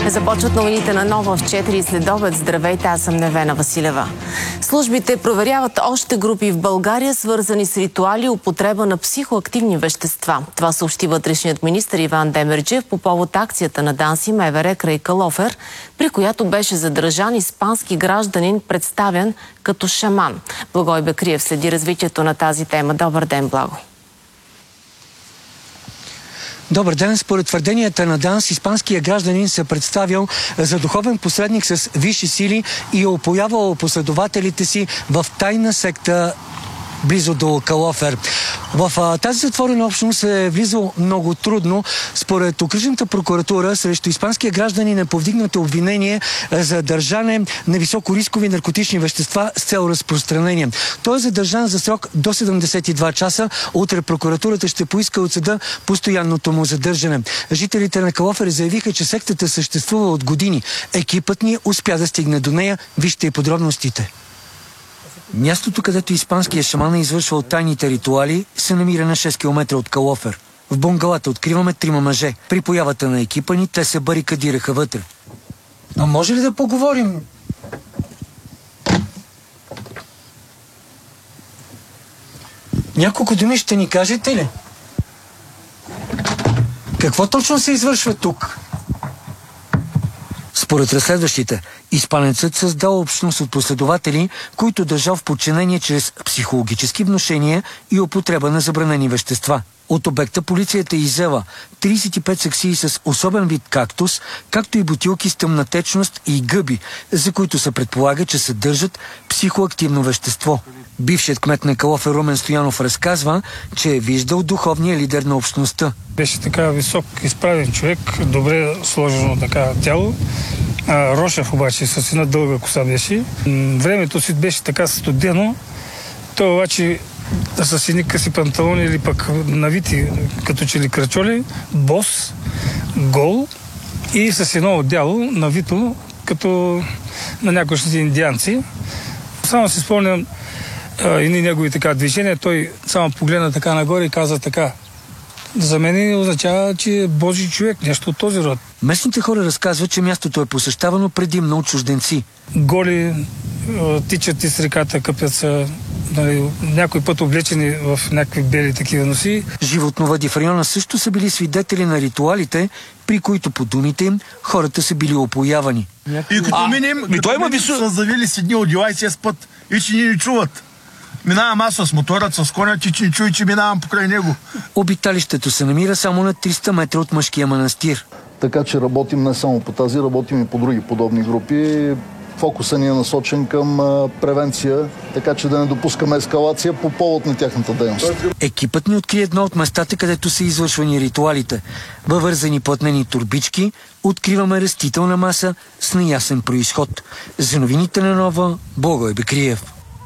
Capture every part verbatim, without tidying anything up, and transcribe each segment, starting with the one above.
Започват новините на Нова в четири следобед. Здравейте, аз съм Невена Василева. Службите проверяват още групи в България, свързани с ритуали и употреба на психоактивни вещества. Това съобщи вътрешният министър Иван Демерджиев по повод акцията на ДАНС и МВР край Калофер, при която беше задържан испански гражданин, представен като шаман. Благой Бекриев следи развитието на тази тема. Добър ден, Благо. Добър ден. Според твърденията на ДАНС, испанският гражданин се представил за духовен посредник с висши сили и е опоявал последователите си в тайна секта близо до Калофер. В а, тази затворена общност е влизал много трудно. Според окръжната прокуратура срещу испанския гражданин е повдигнато обвинение за държане на високорискови наркотични вещества с цел разпространение. Той е задържан за срок до седемдесет и два часа. Утре прокуратурата ще поиска от съда постоянното му задържане. Жителите на Калофер заявиха, че сектата съществува от години. Екипът ни успя да стигне до нея. Вижте и подробностите. Мястото, където испанският шаман е извършвал тайните ритуали, се намира на шест километра от Калофер. В бунгалата откриваме трима мъже. При появата на екипа ни те се барикадираха вътре. А може ли да поговорим? Няколко думи ще ни кажете ли? Какво точно се извършва тук? Според разследващите, испанецът създал общност от последователи, които държал в подчинение чрез психологически внушения и употреба на забранени вещества. От обекта полицията иззела тридесет и пет саксии с особен вид кактус, както и бутилки с тъмна течност и гъби, за които се предполага, че съдържат психоактивно вещество. Бившият кмет на Калофер Румен Стоянов разказва, че е виждал духовния лидер на общността. Беше така висок, изправен човек, добре сложено така тяло. А, Рошев обаче с една дълга коса беше. Времето си беше така студено. Той обаче с едни къси панталони или пък навити, като че ли крачоли, бос, гол и с едно отдяло навито, като на някои индианци. Само си спомням едни негови така движения, той само погледна така нагоре и каза така: за мен означава, че е Божий човек, нещо от този род. Местните хора разказват, че мястото е посещавано предимно от чужденци. Голи, тичат из реката, къпят се, нали, някой път облечени в някакви бели такива носи. Животновъди в района също са били свидетели на ритуалите, при които по думите им хората са били опоявани. И като а, минем, ми като минем вису... са завили с едни одила и се спът и че ни не чуват. Минавам аз с моторът, с коня, ти че не чуй, че минавам покрай него. Обиталището се намира само на триста метра от мъжкия манастир. Така че работим не само по тази, работим и по други подобни групи. Фокусът ни е насочен към а, превенция, така че да не допускаме ескалация по повод на тяхната дейност. Екипът ни откри едно от местата, където са извършвани ритуалите. Във вързани плътнени турбички откриваме растителна маса с неясен произход. За новините на Нова, Благой Бекриев.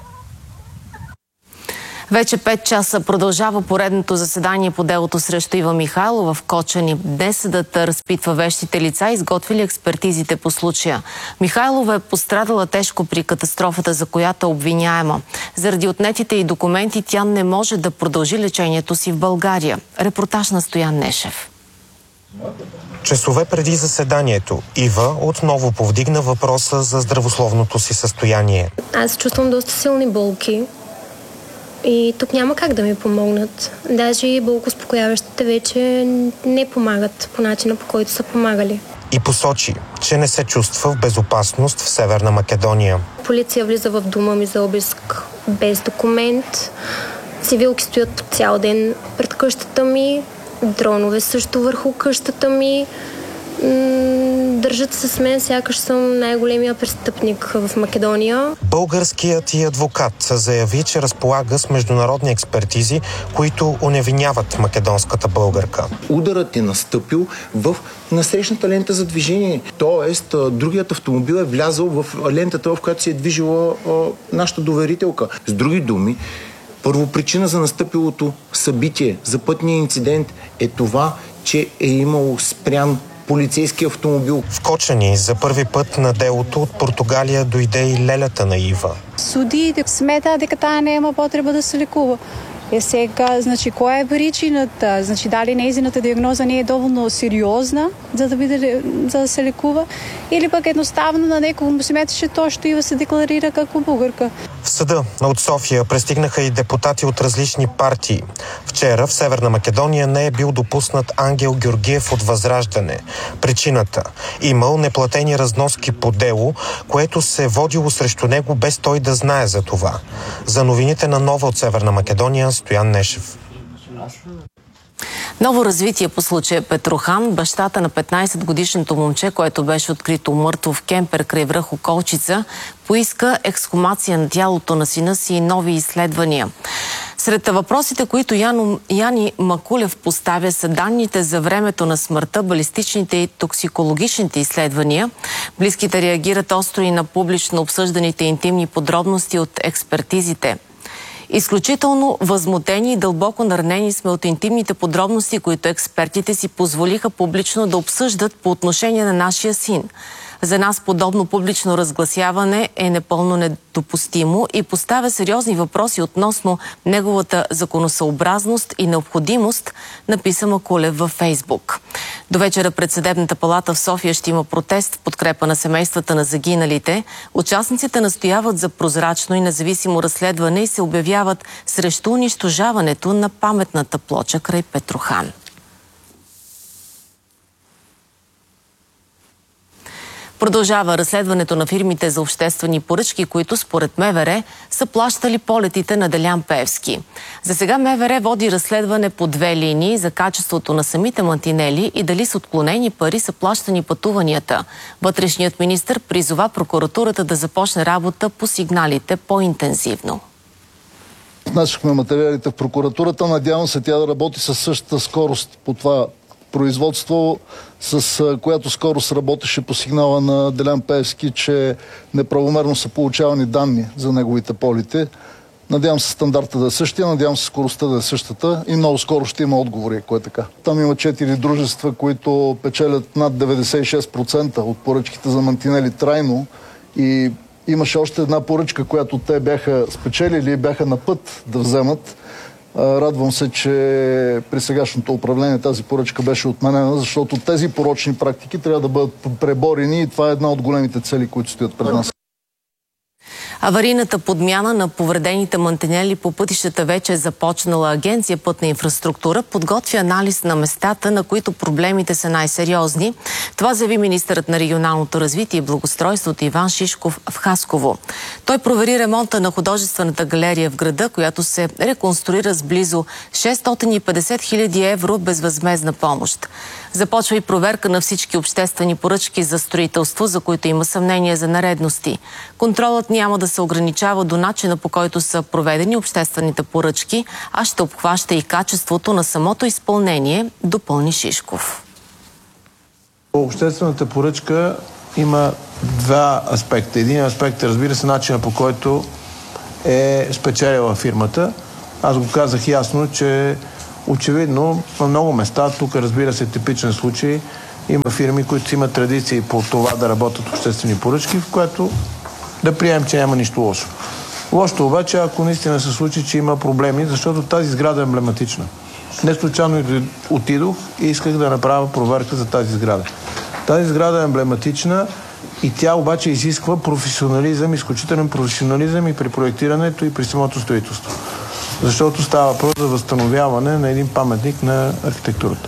Вече пет часа продължава поредното заседание по делото срещу Ива Михайлова в Кочани. Днес съдът разпитва вещите лица, изготвили експертизите по случая. Михайлова е пострадала тежко при катастрофата, за която е обвиняема. Заради отнетите й документи тя не може да продължи лечението си в България. Репортаж на Стоян Нешев. Часове преди заседанието, Ива отново повдигна въпроса за здравословното си състояние. Аз чувствам доста силни болки. И тук няма как да ми помогнат. Даже и болкоуспокояващите вече не помагат по начина, по който са помагали. И посочи, че не се чувства в безопасност в Северна Македония. Полиция влиза в дома ми за обиск без документ. Цивилки стоят по цял ден пред къщата ми. Дронове също върху къщата ми. Държат се с мен, сякаш съм най-големия престъпник в Македония. Българският и адвокат заяви, че разполага с международни експертизи, които оневиняват македонската българка. Ударът е настъпил в насрещната лента за движение. Тоест, другият автомобил е влязъл в лентата, в която се е движила нашата доверителка. С други думи, първопричина за настъпилото събитие, за пътния инцидент е това, че е имало спрян полицейски автомобил. В Кочани за първи път на делото от Португалия дойде и лелята на Ива. Судиите смета дека таа нема потреба да се лекува. Е сега, значи, коя е причината? Значи, дали нейзината диагноза не е доволно сериозна, за да, биде, за да се лекува? Или пък едноставно на некого му смята, че той ще и се декларира като българка? В съда от София пристигнаха и депутати от различни партии. Вчера в Северна Македония не е бил допуснат Ангел Георгиев от Възраждане. Причината – имал неплатени разноски по дело, което се водило срещу него без той да знае за това. За новините на Нова от Северна Македония, Стоян Нешев. Ново развитие по случая Петрохан. Бащата на петнайсетгодишното момче, което беше открито мъртво в кемпер край връх Околчица, поиска ексхумация на тялото на сина си и нови изследвания. Сред въпросите, които Яно, Яни Макулев поставя, са данните за времето на смъртта, балистичните и токсикологичните изследвания. Близките реагират остро и на публично обсъжданите интимни подробности от експертизите. Изключително възмутени и дълбоко наранени сме от интимните подробности, които експертите си позволиха публично да обсъждат по отношение на нашия син. За нас подобно публично разгласяване е непълно недопустимо и поставя сериозни въпроси относно неговата законосъобразност и необходимост, написа Макулев във Фейсбук. До вечера пред Съдебната палата в София ще има протест в подкрепа на семействата на загиналите. Участниците настояват за прозрачно и независимо разследване и се обявяват срещу унищожаването на паметната плоча край Петрохан. Продължава разследването на фирмите за обществени поръчки, които според МВР са плащали полетите на Делян Пеевски. За сега МВР води разследване по две линии за качеството на самите мантинели и дали с отклонени пари са плащани пътуванията. Вътрешният министър призова прокуратурата да започне работа по сигналите по-интензивно. Внасяхме материалите в прокуратурата. Надявам се тя да работи със същата скорост по това производство, с която скорост работеше по сигнала на Делян Пеевски, че неправомерно са получавани данни за неговите полети. Надявам се стандарта да е същия, надявам се скоростта да е същата и много скоро ще има отговори, ако е така. Там има четири дружества, които печелят над деветдесет и шест процента от поръчките за мантинели трайно и имаше още една поръчка, която те бяха спечелили и бяха на път да вземат. Радвам се, че при сегашното управление тази поръчка беше отменена, защото тези порочни практики трябва да бъдат преборени и това е една от големите цели, които стоят пред нас. Аварийната подмяна на повредените мантинели по пътищата вече е започнала. Агенция Пътна инфраструктура подготвя анализ на местата, на които проблемите са най-сериозни. Това заяви министърът на регионалното развитие и благоустройството Иван Шишков в Хасково. Той провери ремонта на художествената галерия в града, която се реконструира с близо шестстотин и петдесет хиляди евро безвъзмездна помощ. Започва и проверка на всички обществени поръчки за строителство, за които има съмнение за нередности. Контролът няма да се ограничава до начина, по който са проведени обществените поръчки, а ще обхваща и качеството на самото изпълнение, допълни Шишков. Обществената поръчка има два аспекта. Един аспект е, разбира се, начина, по който е спечелила фирмата. Аз го казах ясно, че очевидно на много места, тук разбира се типичен случай, има фирми, които имат традиции по това да работят обществени поръчки, в което да приемем, че няма нищо лошо. Лошото обаче, ако наистина се случи, че има проблеми, защото тази сграда е емблематична. Не случайно отидох и исках да направя проверка за тази сграда. Тази сграда е емблематична и тя обаче изисква професионализъм, изключителен професионализъм и при проектирането, и при самото строителство. Защото става въпрос за възстановяване на един паметник на архитектурата.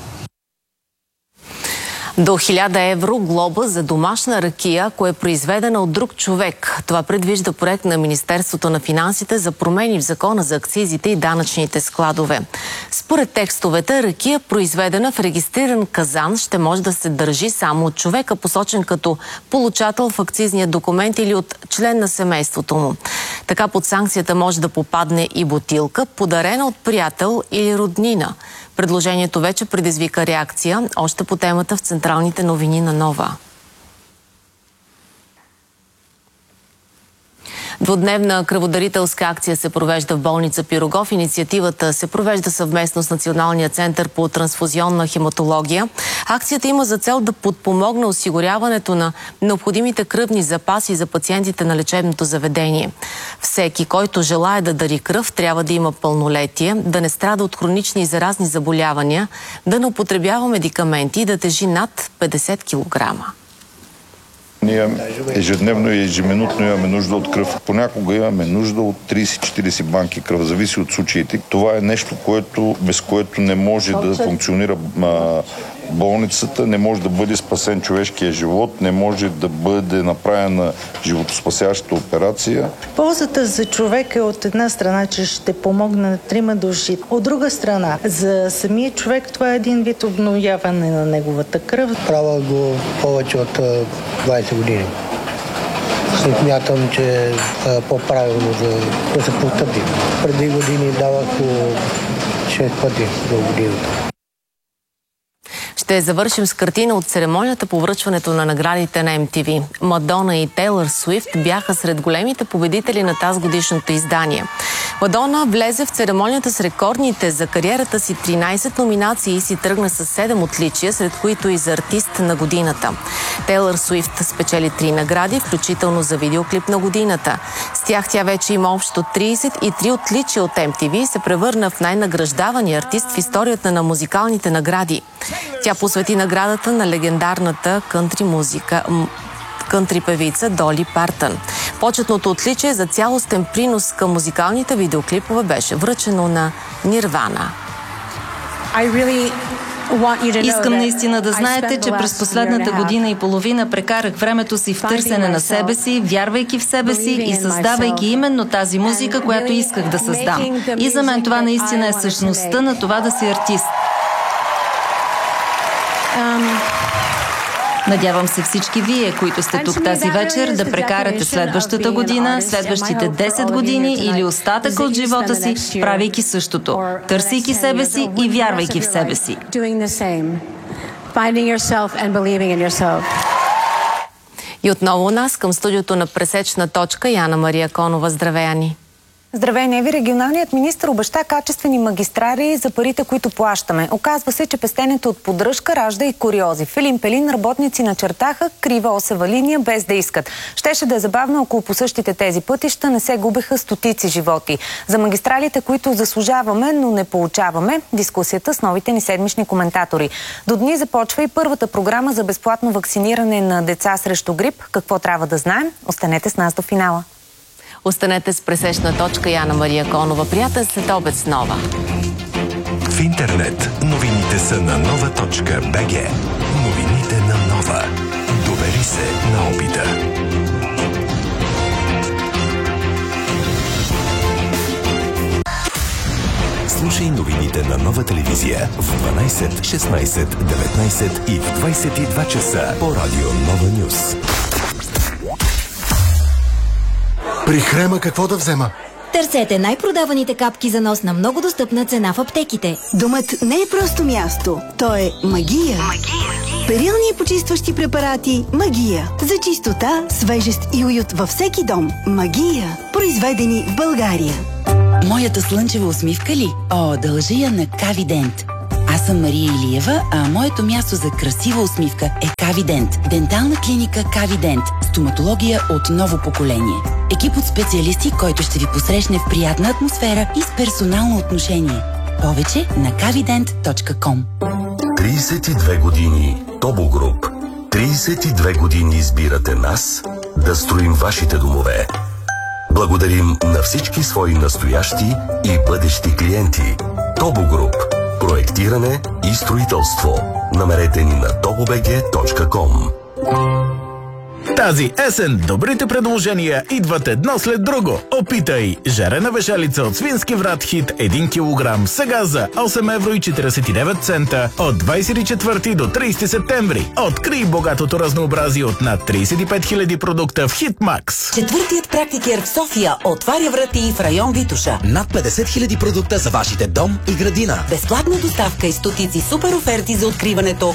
До хиляда евро глоба за домашна ракия, ако е произведена от друг човек. Това предвижда проект на Министерството на финансите за промени в закона за акцизите и данъчните складове. Според текстовете, ракия, произведена в регистриран казан, ще може да се държи само от човека, посочен като получател в акцизния документ или от член на семейството му. Така под санкцията може да попадне и бутилка, подарена от приятел или роднина. Предложението вече предизвика реакция, още по темата в централните новини на Нова. Двудневна кръводарителска акция се провежда в болница Пирогов. Инициативата се провежда съвместно с Националния център по трансфузионна хематология. Акцията има за цел да подпомогне осигуряването на необходимите кръвни запаси за пациентите на лечебното заведение. Всеки, който желае да дари кръв, трябва да има пълнолетие, да не страда от хронични и заразни заболявания, да не употребява медикаменти и да тежи над петдесет килограма. Ние ежедневно и ежеминутно имаме нужда от кръв. Понякога имаме нужда от трийсет-четирийсет банки кръв. Зависи от случаите. Това е нещо, което, без което не може да функционира а, болницата, не може да бъде спасен човешкия живот, не може да бъде направена животоспасяща операция. Ползата за човек е от една страна, че ще помогне на трима души. От друга страна, за самия човек това е един вид обновяване на неговата кръв. Правя го повече от двайсет години. Смятам, че е по-правилно да, да се постъпи. Преди години давах по шест пъти до годината. Ще завършим с картина от церемонията по връчването на наградите на Ем Ти Ви. Мадона и Тейлър Суифт бяха сред големите победители на тази годишното издание. Мадона влезе в церемонията с рекордните за кариерата си тринайсет номинации и си тръгна с седем отличия, сред които и за артист на годината. Тейлър Суифт спечели три награди, включително за видеоклип на годината. С тях тя вече има общо трийсет и три отличия от Ем Ти Ви и се превърна в най-награждавания артист в историята на музикалните награди. Тя посвети наградата на легендарната кънтри музика, кънтри певица Доли Партън. Почетното отличие за цялостен принос към музикалните видеоклипове беше връчено на Нирвана. Искам наистина да знаете, че през последната година и половина прекарах времето си в търсене на себе си, вярвайки в себе си и създавайки именно тази музика, която исках да създам. И за мен това наистина е същността на това да си артист. Надявам се всички вие, които сте тук тази вечер, да прекарате следващата година, следващите десет години или остатъка от живота си, правейки същото, търсейки себе си и вярвайки в себе си. И отново у нас към студиото на Пресечна точка Яна Мария Конова. Здравей, Ани! Здравей, Неви! Регионалният министър обеща качествени магистрали за парите, които плащаме. Оказва се, че пестенето от поддръжка ражда и куриози. В Елин Пелин работници начертаха крива осева линия без да искат. Щеше да е забавно, ако по същите тези пътища не се губеха стотици животи. За магистралите, които заслужаваме, но не получаваме, дискусията с новите ни седмични коментатори. До дни започва и първата програма за безплатно вакциниране на деца срещу грип. Какво трябва да знаем? Останете с нас до финала. Останете с Пресечна точка Яна Мария Конова. Приятен следобед с Нова. В интернет новините са на нова точка би джи. Новините на Нова. Довери се на опита. Слушай новините на Нова телевизия в дванайсет, шестнайсет, деветнайсет и в двайсет и два часа по радио Нова Нюс. При Хрема какво да взема? Търсете най-продаваните капки за нос на много достъпна цена в аптеките. Домът не е просто място, то е магия. Магия. Перилни и почистващи препарати Магия. За чистота, свежест и уют във всеки дом. Магия. Произведени в България. Моята слънчева усмивка ли? О, дължи я на Кавидент. Аз съм Мария Илиева, а моето място за красива усмивка е Кавидент. Дентална клиника Кавидент. Стоматология от ново поколение. Екип от специалисти, който ще ви посрещне в приятна атмосфера и с персонално отношение. Повече на кавидент точка ком. трийсет и две години Тобо Груп. трийсет и две години избирате нас да строим вашите домове. Благодарим на всички свои настоящи и бъдещи клиенти. Тобо Груп. Проектиране и строителство. Намерете ни на тобо би джи точка ком. Тази есен добрите предложения идват едно след друго. Опитай! Жарена вешалица от Свински врат Хит един килограм. Сега за осем евро и четирийсет и девет цента от двайсет и четвърти до трийсети септември. Открий богатото разнообразие от над трийсет и пет хиляди продукта в Хитмакс. Четвъртият практикер в София отваря врати в район Витоша. Над петдесет хиляди продукта за вашите дом и градина. Безплатна доставка и стотици супер оферти за откриването.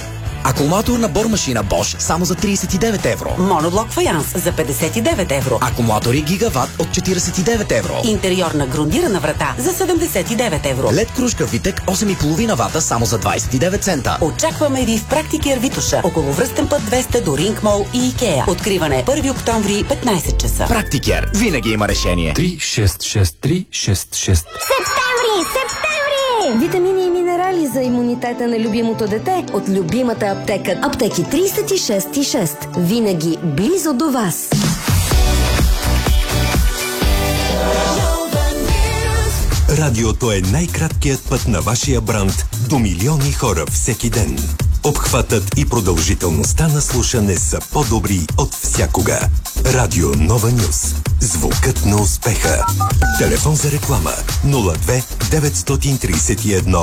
Акумулатор на бормашина Bosch само за тридесет и девет евро. Моноблок фаянс за петдесет и девет евро. Акумулатори Гигават от четиридесет и девет евро. Интериорна грундирана врата за седемдесет и девет евро. Лед кружка Витек осем и половина вата само за двадесет и девет цента. Очакваме ви в Практикер Витоша, около връстен път двеста до Ринг Мол и Икеа. Откриване първи октомври, петнайсет часа. Практикер. Винаги има решение. три шест шест три шест шест. Септември! Септември! Витамини и минерали за имунитета на любимото дете от любимата аптека. Аптеки тридесет и шест и шест. Винаги близо до вас. Радиото е най-краткият път на вашия бранд до милиони хора всеки ден. Обхватът и продължителността на слушане са по-добри от всякога. Радио Нова Нюс. Звукът на успеха. Телефон за реклама нула две деветстотин тридесет и едно